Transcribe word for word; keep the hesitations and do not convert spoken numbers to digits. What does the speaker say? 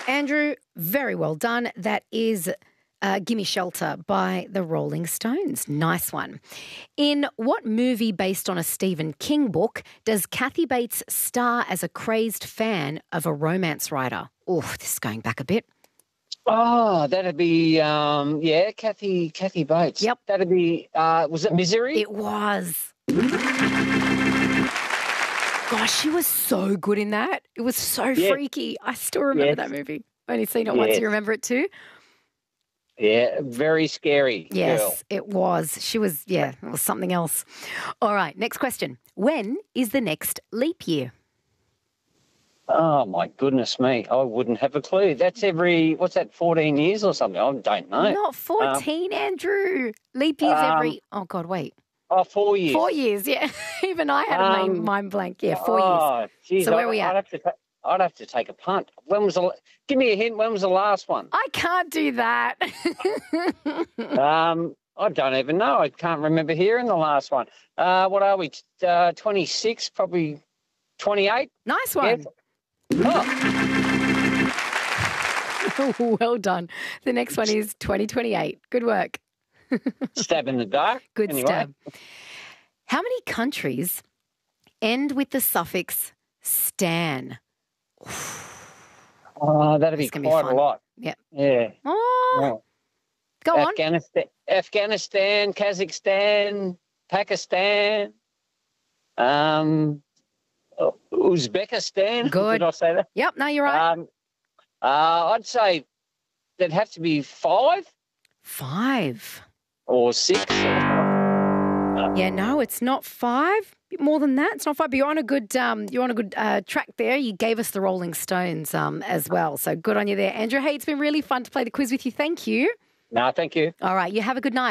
Andrew, very well done. That is uh, Gimme Shelter by the Rolling Stones. Nice one. In what movie based on a Stephen King book does Kathy Bates star as a crazed fan of a romance writer? Oh, this is going back a bit. Oh, that'd be, um, yeah, Kathy Kathy Bates. Yep. That'd be, uh, was it Misery? It was. Gosh, she was so good in that. It was so Yes. freaky. I still remember Yes. that movie. Only seen it once. Yes. You remember it too? Yeah, very scary Yes, girl. it was. She was, yeah, it was something else. All right, next question. When is the next leap year? Oh, my goodness me. I wouldn't have a clue. That's every, what's that, fourteen years or something? I don't know. Not fourteen, Andrew. Leap year's um, every, oh, God, wait. Oh, four years. Four years, yeah. Even I had a Um, mind, mind blank. Yeah, four years. Oh, geez, So where I'd, are we at? I'd have to ta- I'd have to take a punt. When was the, give me a hint, when was the last one? I can't do that. Um, I don't even know. I can't remember hearing the last one. Uh, what are we? Uh, twenty-six, probably twenty-eight? Nice one. Oh, Well done. The next one is twenty twenty-eight. Good work. stab in the dark. Good anyway. stab. How many countries end with the suffix stan? Oh, that'd be It's gonna be quite fun. a lot. Yeah. Yeah. Oh, Yeah. go on. Afghanistan, Afghanistan, Kazakhstan, Pakistan, um, uh, Uzbekistan. Good. Did I say that? Yep, no, you're right. Um, uh, I'd say there'd have to be five Five. or six. Yeah, no, it's not five. Bit more than that. It's not five. But you're on a good, um, you're on a good uh, track there. You gave us the Rolling Stones um, as well, so good on you there, Andrew. Hey, it's been really fun to play the quiz with you. Thank you. No, thank you. All right, you have a good night.